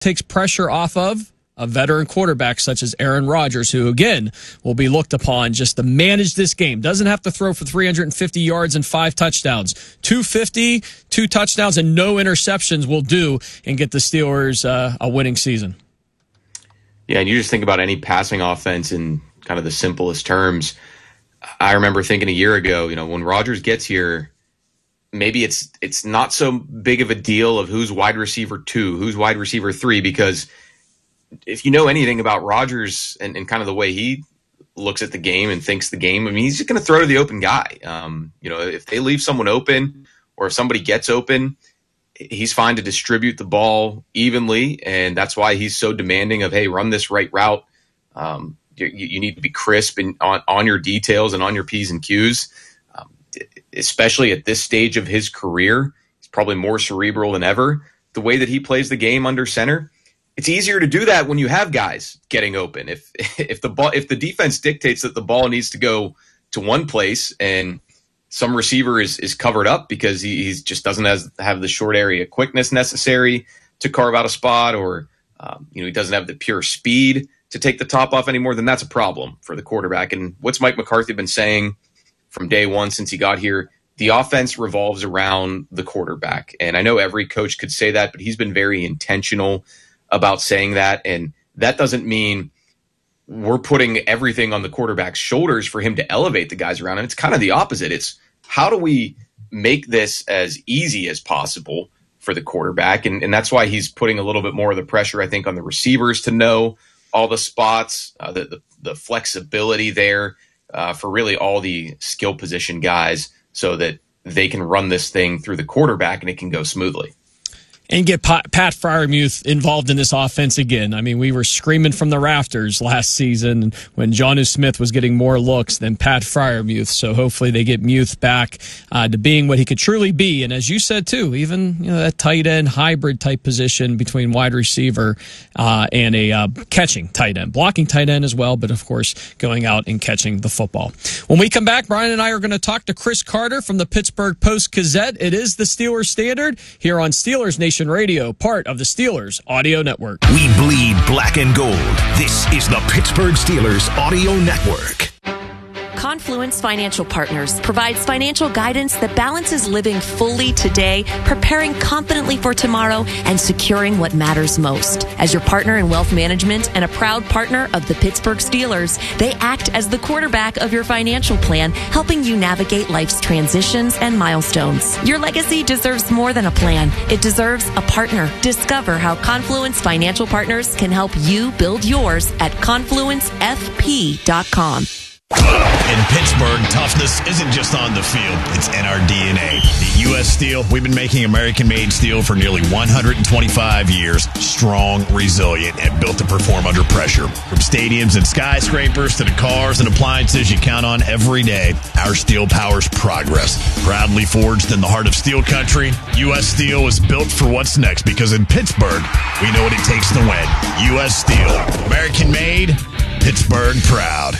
takes pressure off of a veteran quarterback such as Aaron Rodgers, who, again, will be looked upon just to manage this game. Doesn't have to throw for 350 yards and 5 touchdowns. 250, 2 touchdowns, and no interceptions will do and get the Steelers a winning season. Yeah, and you just think about any passing offense in kind of the simplest terms. I remember thinking a year ago, when Rodgers gets here, maybe it's not so big of a deal of who's wide receiver 2, who's wide receiver 3, because if you know anything about Rodgers and kind of the way he looks at the game and thinks the game, I mean, he's just going to throw to the open guy. If they leave someone open or if somebody gets open, he's fine to distribute the ball evenly, and that's why he's so demanding of, hey, run this right route. You need to be crisp on your details and on your P's and Q's, especially at this stage of his career. He's probably more cerebral than ever. The way that he plays the game under center, it's easier to do that when you have guys getting open. If the defense dictates that the ball needs to go to one place and some receiver is covered up because he just doesn't have the short area quickness necessary to carve out a spot, or he doesn't have the pure speed to take the top off anymore, then that's a problem for the quarterback. And what's Mike McCarthy been saying from day one since he got here? The offense revolves around the quarterback. And I know every coach could say that, but he's been very intentional about saying that. And that doesn't mean we're putting everything on the quarterback's shoulders for him to elevate the guys around him. It's kind of the opposite. It's how do we make this as easy as possible for the quarterback? And that's why he's putting a little bit more of the pressure, I think, on the receivers to know all the spots, the flexibility there for really all the skill position guys so that they can run this thing through the quarterback and it can go smoothly. And get Pat Freiermuth involved in this offense again. I mean, we were screaming from the rafters last season when Jonnu Smith was getting more looks than Pat Freiermuth. So hopefully they get Muth back to being what he could truly be. And as you said, too, even that tight end hybrid type position between wide receiver and a catching tight end, blocking tight end as well, but of course going out and catching the football. When we come back, Brian and I are going to talk to Chris Carter from the Pittsburgh Post-Gazette. It is the Steelers Standard here on Steelers Nation Radio, part of the Steelers Audio Network. We bleed black and gold. This is the Pittsburgh Steelers Audio Network. Confluence Financial Partners provides financial guidance that balances living fully today, preparing confidently for tomorrow, and securing what matters most. As your partner in wealth management and a proud partner of the Pittsburgh Steelers, they act as the quarterback of your financial plan, helping you navigate life's transitions and milestones. Your legacy deserves more than a plan. It deserves a partner. Discover how Confluence Financial Partners can help you build yours at confluencefp.com. In Pittsburgh, toughness isn't just on the field, it's in our DNA. At U.S. Steel, we've been making American-made steel for nearly 125 years, strong, resilient, and built to perform under pressure. From stadiums and skyscrapers to the cars and appliances you count on every day, our steel powers progress. Proudly forged in the heart of steel country, U.S. Steel is built for what's next, because in Pittsburgh, we know what it takes to win. U.S. Steel, American-made, Pittsburgh proud.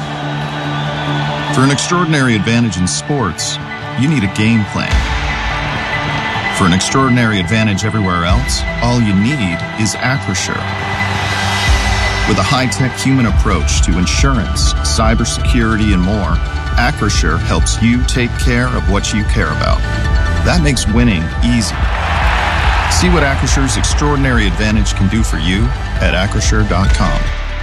For an extraordinary advantage in sports, you need a game plan. For an extraordinary advantage everywhere else, all you need is Acrisure. With a high-tech human approach to insurance, cybersecurity, and more, Acrisure helps you take care of what you care about. That makes winning easy. See what Acrisure's extraordinary advantage can do for you at Acrisure.com.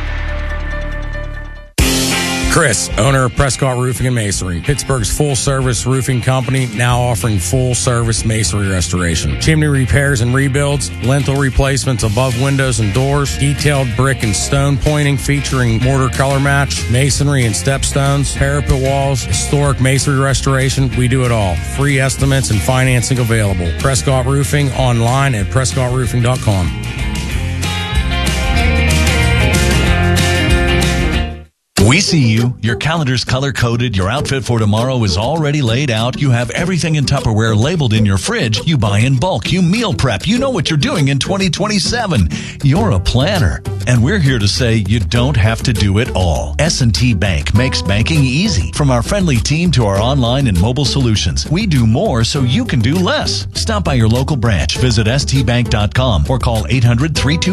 Chris, owner of Prescott Roofing and Masonry, Pittsburgh's full-service roofing company, now offering full-service masonry restoration, chimney repairs and rebuilds, lintel replacements above windows and doors, detailed brick and stone pointing featuring mortar color match, masonry and stepstones, parapet walls, historic masonry restoration. We do it all. Free estimates and financing available. Prescott Roofing online at prescottroofing.com. We see you. Your calendar's color-coded. Your outfit for tomorrow is already laid out. You have everything in Tupperware labeled in your fridge. You buy in bulk. You meal prep. You know what you're doing in 2027. You're a planner. And we're here to say you don't have to do it all. S&T Bank makes banking easy. From our friendly team to our online and mobile solutions, we do more so you can do less. Stop by your local branch. Visit stbank.com or call 800-322